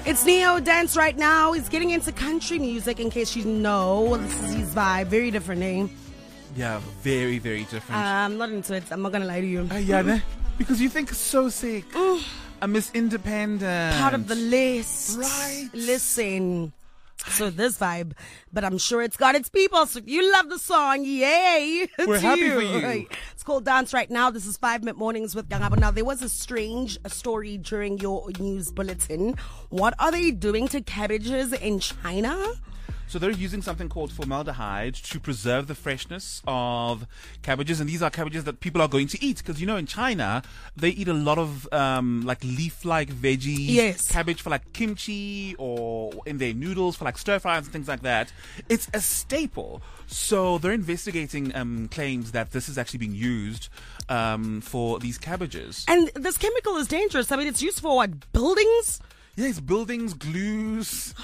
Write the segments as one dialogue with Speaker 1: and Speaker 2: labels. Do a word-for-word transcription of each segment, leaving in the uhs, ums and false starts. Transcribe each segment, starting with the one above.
Speaker 1: It's Neo Dance right now. He's getting into country music, in case you know. This is his vibe. Very different name.
Speaker 2: Yeah, very, very different.
Speaker 1: Uh, I'm not into it. I'm not going to lie to you.
Speaker 2: Uh, yeah, ne? Because you think so sick. A Miss Independent.
Speaker 1: Part of the list.
Speaker 2: Right.
Speaker 1: Listen. So this vibe, but I'm sure it's got its people. So if you love the song, yay!
Speaker 2: We're
Speaker 1: to
Speaker 2: happy for you.
Speaker 1: It's called Dance Right Now. This is Five Mid Mornings with Gangabo. Now, there was a strange story during your news bulletin. What are they doing to cabbages in China?
Speaker 2: So they're using something called formaldehyde to preserve the freshness of cabbages, and these are cabbages that people are going to eat because, you know, in China they eat a lot of um, like leaf-like veggies,
Speaker 1: yes,
Speaker 2: cabbage for like kimchi or in their noodles for like stir fries and things like that. It's a staple. So they're investigating um, claims that this is actually being used um, for these cabbages.
Speaker 1: And this chemical is dangerous. I mean, it's used for what, buildings?
Speaker 2: Yes, buildings, glues,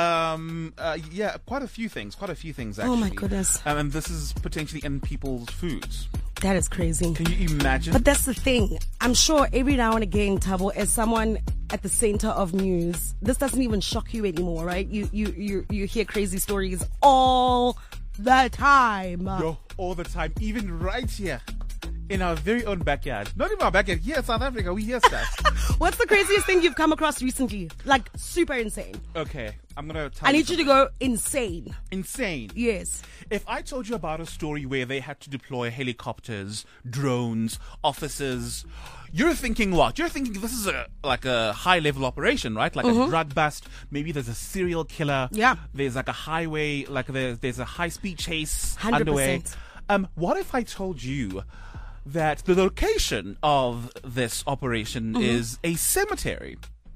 Speaker 2: um, uh, yeah, quite a few things, quite a few things actually.
Speaker 1: Oh my goodness.
Speaker 2: Um, and this is potentially in people's foods.
Speaker 1: That is crazy.
Speaker 2: Can you imagine?
Speaker 1: But that's the thing. I'm sure every now and again, Tabo, as someone at the center of news, this doesn't even shock you anymore, right? You you you, you hear crazy stories all the time.
Speaker 2: Yo, all the time, even right here. In our very own backyard. Not even our backyard. Here in South Africa, we hear stuff.
Speaker 1: What's the craziest thing you've come across recently? Like, super insane.
Speaker 2: Okay, I'm going to tell
Speaker 1: I
Speaker 2: you
Speaker 1: need you to go insane.
Speaker 2: Insane?
Speaker 1: Yes.
Speaker 2: If I told you about a story where they had to deploy helicopters, drones, officers, you're thinking what? You're thinking this is a like a high-level operation, right? Like mm-hmm. a drug bust. Maybe there's a serial killer.
Speaker 1: Yeah.
Speaker 2: There's like a highway, like there's, there's a high-speed chase
Speaker 1: one hundred percent
Speaker 2: underway. Um, what if I told you that the location of this operation mm-hmm. is a cemetery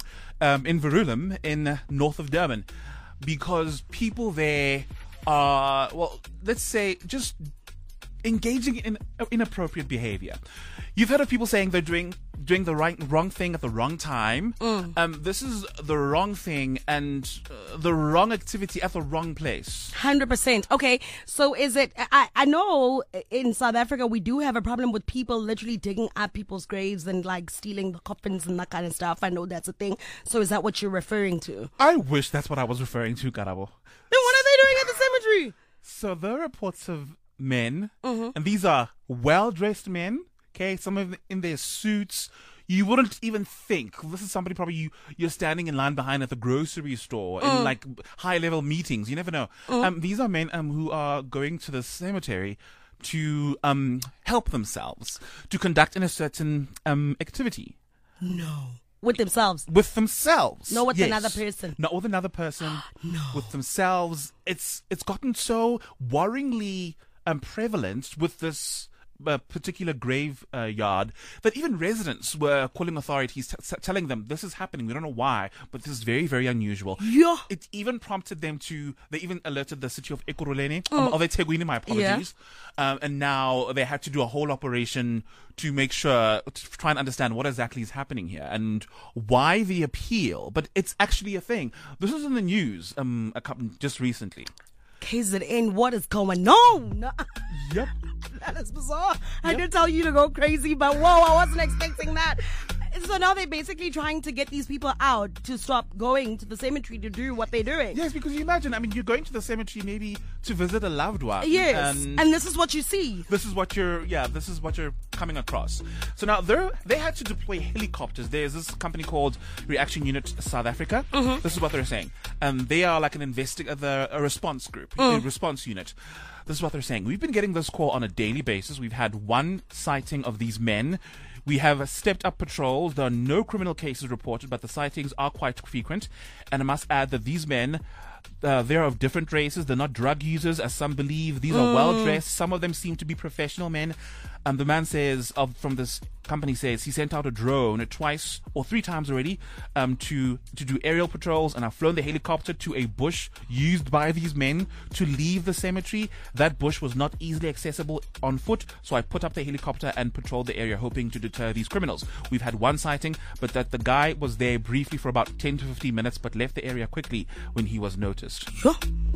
Speaker 2: um, in Verulam in uh, north of Durban, because people there are, well, let's say, just engaging in inappropriate behavior. You've heard of people saying they're doing doing the right wrong thing at the wrong time.
Speaker 1: Mm.
Speaker 2: Um, this is the wrong thing and uh, the wrong activity at the wrong place.
Speaker 1: one hundred percent. Okay, so is it, I, I know in South Africa we do have a problem with people literally digging up people's graves and like stealing the coffins and that kind of stuff. I know that's a thing. So is that what you're referring to?
Speaker 2: I wish that's what I was referring to, Karabo.
Speaker 1: Then what are they doing at the cemetery?
Speaker 2: So there are reports of men,
Speaker 1: mm-hmm.
Speaker 2: and these are well-dressed men, okay, some of them in their suits. You wouldn't even think this is somebody probably you, you're standing in line behind at the grocery store
Speaker 1: mm.
Speaker 2: in like high-level meetings. You never know.
Speaker 1: Mm.
Speaker 2: Um, these are men um, who are going to the cemetery to um, help themselves, to conduct in a certain um, activity.
Speaker 1: No. With themselves?
Speaker 2: With themselves.
Speaker 1: Not with
Speaker 2: yes.
Speaker 1: another person?
Speaker 2: Not with another person.
Speaker 1: No.
Speaker 2: With themselves. It's it's gotten so worryingly um, prevalent with this uh, particular grave uh, yard that even residents were calling authorities, t- t- telling them this is happening. We don't know why, but this is very, very unusual.
Speaker 1: Yeah.
Speaker 2: It even prompted them to, they even alerted the city of Ekurhuleni,
Speaker 1: Mm.
Speaker 2: um, of eThekwini, my apologies.
Speaker 1: Yeah.
Speaker 2: Um, and now they had to do a whole operation to make sure, to try and understand what exactly is happening here and why the appeal. But it's actually a thing. This was in the news um, a couple, just recently.
Speaker 1: K Z N, what is going on?
Speaker 2: Yep.
Speaker 1: That is bizarre. I
Speaker 2: Yep.
Speaker 1: did tell you to go crazy, but whoa, I wasn't expecting that. So now they're basically trying to get these people out to stop going to the cemetery to do what they're doing.
Speaker 2: Yes, because you imagine, I mean, you're going to the cemetery maybe to visit a loved one.
Speaker 1: Yes,
Speaker 2: And,
Speaker 1: and this is what you see.
Speaker 2: this is what you're, yeah, this is what you're coming across. So now they they had to deploy helicopters. There's this company called Reaction Unit South Africa.
Speaker 1: Mm-hmm.
Speaker 2: This is what they're saying. Um, they are like an investig- the, a response group,
Speaker 1: Mm.
Speaker 2: a response unit. This is what they're saying. We've been getting this call on a daily basis. We've had one sighting of these men. We have stepped up patrols. There are no criminal cases reported, but the sightings are quite frequent. And I must add that these men, uh, they're of different races. They're not drug users, as some believe. These are
Speaker 1: Mm.
Speaker 2: well-dressed. Some of them seem to be professional men. And the man says, of, from this company says, he sent out a drone twice or three times already um, to, to do aerial patrols, and I've flown the helicopter to a bush used by these men to leave the cemetery. That bush was not easily accessible on foot, so I put up the helicopter and patrolled the area, hoping to deter these criminals. We've had one sighting, but that the guy was there briefly for about ten to fifteen minutes, but left the area quickly when he was noticed.
Speaker 1: Sure.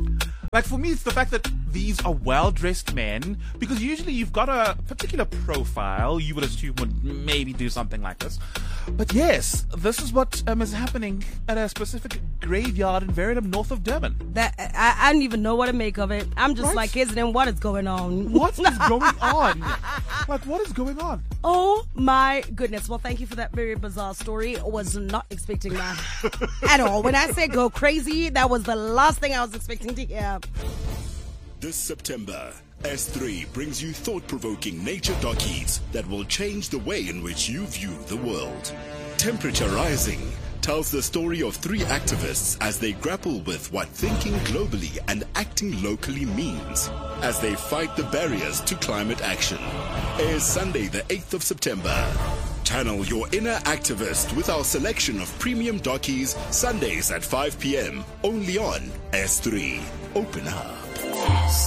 Speaker 2: Like, for me, it's the fact that these are well-dressed men, because usually you've got a particular profile you would assume would maybe do something like this. But yes, this is what um, is happening at a specific graveyard in Verulam, north of Durban.
Speaker 1: That I, I don't even know what to make of it. I'm just
Speaker 2: Right?
Speaker 1: like, isn't what is going on?
Speaker 2: What is going on? Like, what is going on?
Speaker 1: Oh my goodness. Well, thank you for that very bizarre story. I was not expecting that at all. When I said go crazy, that was the last thing I was expecting to hear.
Speaker 3: This September, S three brings you thought-provoking nature documentaries that will change the way in which you view the world. Temperature Rising tells the story of three activists as they grapple with what thinking globally and acting locally means as they fight the barriers to climate action. Airs Sunday the eighth of September. Channel your inner activist with our selection of premium dockies Sundays at five p.m. only on S three. Open up.